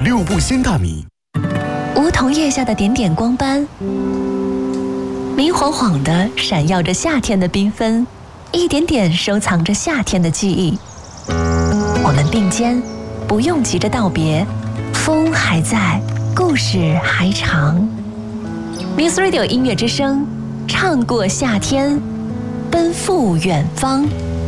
6步鲜大米。 梧桐叶下的点点光斑，明晃晃的闪耀着夏天的缤纷，一点点收藏着夏天的记忆。我们并肩，不用急着道别，风还在，故事还长。Muse Radio 音乐之声，唱过夏天，奔赴远方。